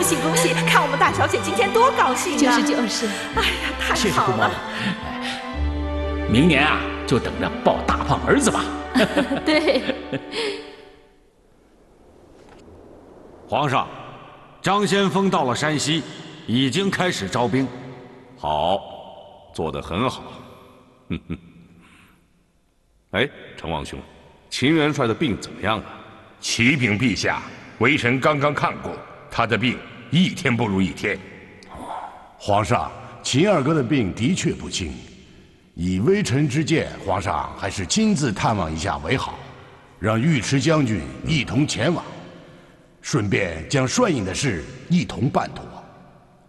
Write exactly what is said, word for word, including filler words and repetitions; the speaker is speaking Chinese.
喜恭喜！看我们大小姐今天多高兴啊！ 就是就是。 哎呀，太谢谢姑妈好了！ 明年啊，就等着抱大胖儿子吧。 对。 皇上，张先锋到了山西，已经开始招兵。 好，做得很好。哼哼。哎，成王兄，秦元帅的病怎么样啊？ 启禀陛下，微臣刚刚看过，他的病一天不如一天。 皇上，秦二哥的病的确不轻，以微臣之见，皇上还是亲自探望一下为好，让尉迟将军一同前往，顺便将帅印的事一同办妥。